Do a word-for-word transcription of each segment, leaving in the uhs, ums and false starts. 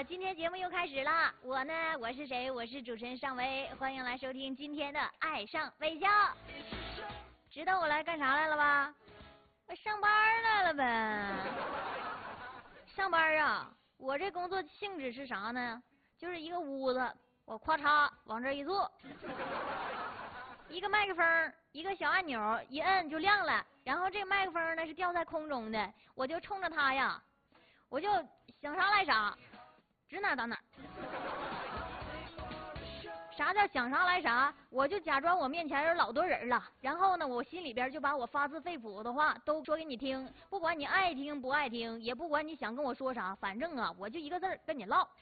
今天节目又开始了。我呢，我是谁？我是主持人尚薇，欢迎来收听今天的《爱上微笑》。知道我来干啥来了吧？我上班来了呗。上班啊，我这工作性质是啥呢？就是一个屋子，我咔嚓往这一坐，一个麦克风，一个小按钮，一摁就亮了。然后这个麦克风呢是吊在空中的，我就冲着它呀，我就想啥来啥，指哪打哪。啥叫想啥来啥？我就假装我面前有老多人了，然后呢，我心里边就把我发自肺腑的话都说给你听，不管你爱听不爱听，也不管你想跟我说啥，反正啊，我就一个字儿跟你唠。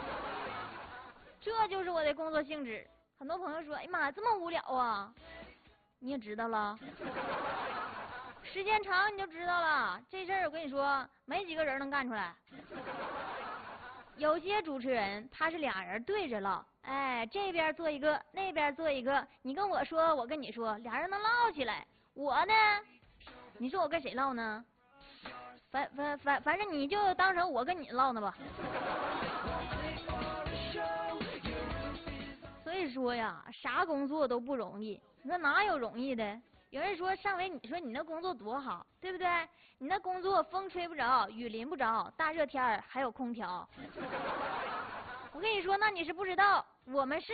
这就是我的工作性质。很多朋友说，哎呀妈，这么无聊啊！你也知道了，时间长你就知道了。这事儿我跟你说，没几个人能干出来。有些主持人他是俩人对着唠，哎，这边做一个，那边做一个，你跟我说，我跟你说，俩人能唠起来。我呢，你说我跟谁唠呢？反反反反正你就当成我跟你唠呢吧。所以说呀，啥工作都不容易，你说哪有容易的？有人说尚薇，你说你那工作多好，对不对？你那工作风吹不着，雨淋不着，大热天还有空调。我跟你说，那你是不知道，我们是